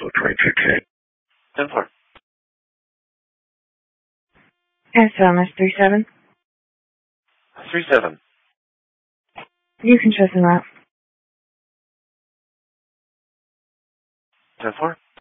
also 22K. 10-4. SMS 37. 3-7. You can trust them out. 10-4.